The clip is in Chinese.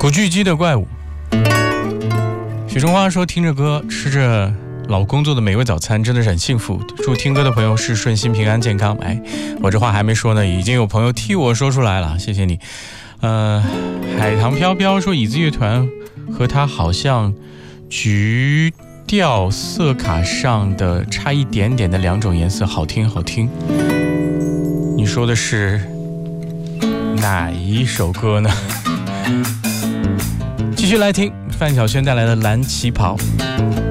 古巨基的怪物。许春花说，听着歌，吃着老工作的美味早餐，真的是很幸福。祝听歌的朋友事顺心、平安、健康。哎，我这话还没说呢，已经有朋友替我说出来了，谢谢你。海棠飘飘说，椅子乐团和他好像橘调色卡上的差一点点的两种颜色，好听好听。你说的是哪一首歌呢？继续来听范晓萱带来的蓝旗袍。